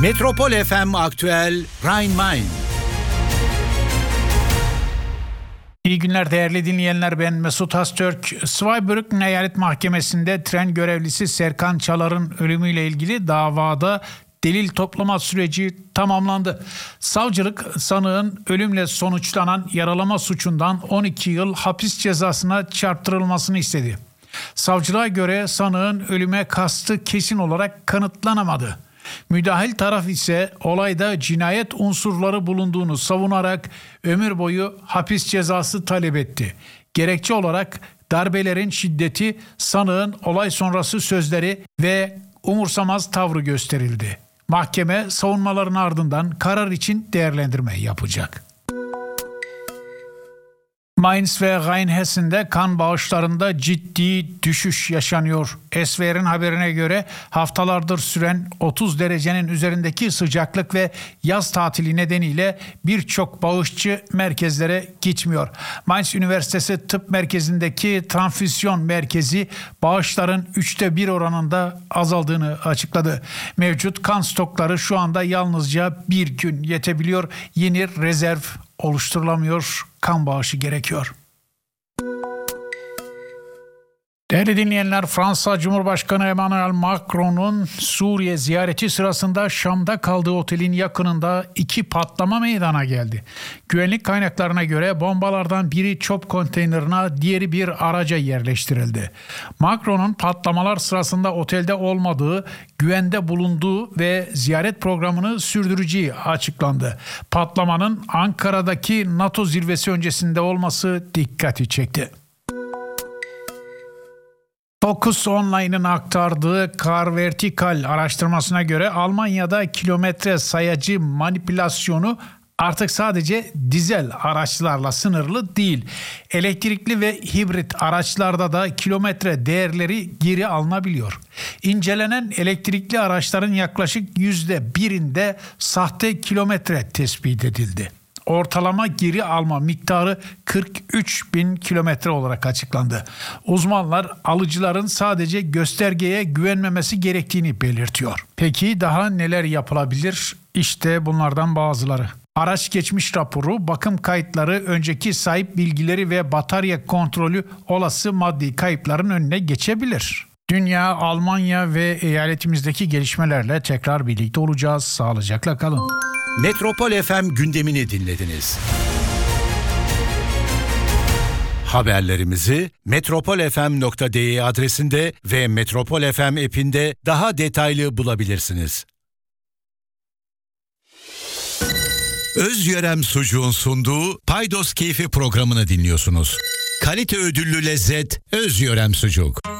Metropol FM Aktüel Rhein-Main. İyi günler değerli dinleyenler, ben Mesut Öztürk. Zweibrücken Eyalet Mahkemesi'nde tren görevlisi Serkan Çalar'ın ölümüyle ilgili davada delil toplama süreci tamamlandı. Savcılık sanığın ölümle sonuçlanan yaralama suçundan 12 yıl hapis cezasına çarptırılmasını istedi. Savcılığa göre sanığın ölüme kastı kesin olarak kanıtlanamadı. Müdahil taraf ise olayda cinayet unsurları bulunduğunu savunarak ömür boyu hapis cezası talep etti. Gerekçe olarak darbelerin şiddeti, sanığın olay sonrası sözleri ve umursamaz tavrı gösterildi. Mahkeme savunmaların ardından karar için değerlendirme yapacak. Mainz ve Rheinhessen'de kan bağışlarında ciddi düşüş yaşanıyor. SVR'in haberine göre haftalardır süren 30 derecenin üzerindeki sıcaklık ve yaz tatili nedeniyle birçok bağışçı merkezlere gitmiyor. Mainz Üniversitesi Tıp Merkezi'ndeki transfüzyon merkezi bağışların 1/3 oranında azaldığını açıkladı. Mevcut kan stokları şu anda yalnızca bir gün yetebiliyor. Yeni rezerv oluşturulamıyor. Kan bağışı gerekiyor. Değerli dinleyenler, Fransa Cumhurbaşkanı Emmanuel Macron'un Suriye ziyareti sırasında Şam'da kaldığı otelin yakınında 2 patlama meydana geldi. Güvenlik kaynaklarına göre bombalardan biri çöp konteynerine, diğeri bir araca yerleştirildi. Macron'un patlamalar sırasında otelde olmadığı, güvende bulunduğu ve ziyaret programını sürdüreceği açıklandı. Patlamanın Ankara'daki NATO zirvesi öncesinde olması dikkati çekti. Focus Online'ın aktardığı Car Vertical araştırmasına göre Almanya'da kilometre sayacı manipülasyonu artık sadece dizel araçlarla sınırlı değil. Elektrikli ve hibrit araçlarda da kilometre değerleri geri alınabiliyor. İncelenen elektrikli araçların yaklaşık %1'inde sahte kilometre tespit edildi. Ortalama geri alma miktarı 43.000 kilometre olarak açıklandı. Uzmanlar alıcıların sadece göstergeye güvenmemesi gerektiğini belirtiyor. Peki daha neler yapılabilir? İşte bunlardan bazıları. Araç geçmiş raporu, bakım kayıtları, önceki sahip bilgileri ve batarya kontrolü olası maddi kayıpların önüne geçebilir. Dünya, Almanya ve eyaletimizdeki gelişmelerle tekrar birlikte olacağız. Sağlıcakla kalın. Metropol FM gündemini dinlediniz. Haberlerimizi metropolfm.de adresinde ve Metropol FM app'inde daha detaylı bulabilirsiniz. Özyörem Sucuğun sunduğu Paydos Keyfi programını dinliyorsunuz. Kalite ödüllü lezzet Özyörem Sucuk.